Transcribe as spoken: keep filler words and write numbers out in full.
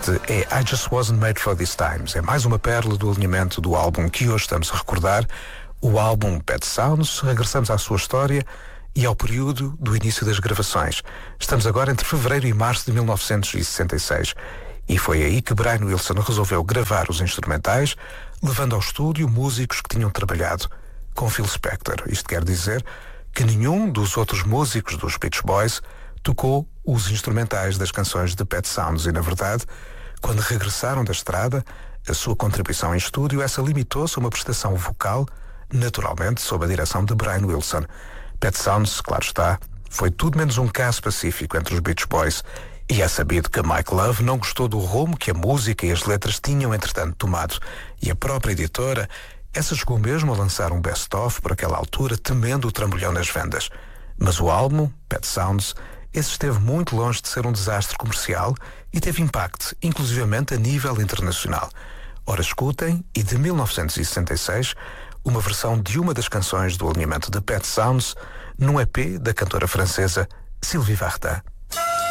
Este é I Just Wasn't Made for These Times. É mais uma pérola do alinhamento do álbum que hoje estamos a recordar, o álbum Pet Sounds. Regressamos à sua história e ao período do início das gravações. Estamos agora entre fevereiro e março de mil novecentos e sessenta e seis. E foi aí que Brian Wilson resolveu gravar os instrumentais, levando ao estúdio músicos que tinham trabalhado com Phil Spector. Isto quer dizer que nenhum dos outros músicos dos Beach Boys tocou os instrumentais das canções de Pet Sounds e, na verdade, quando regressaram da estrada, a sua contribuição em estúdio, essa limitou-se a uma prestação vocal, naturalmente sob a direção de Brian Wilson. Pet Sounds, claro está, foi tudo menos um caso pacífico entre os Beach Boys, e é sabido que Mike Love não gostou do rumo que a música e as letras tinham entretanto tomado, e a própria editora, essa chegou mesmo a lançar um best-of por aquela altura, temendo o trambolhão nas vendas. Mas o álbum, Pet Sounds, esse esteve muito longe de ser um desastre comercial e teve impacto, inclusivamente a nível internacional. Ora, escutem, e de mil novecentos e sessenta e seis, uma versão de uma das canções do alinhamento de Pet Sounds num E P da cantora francesa Sylvie Vartan.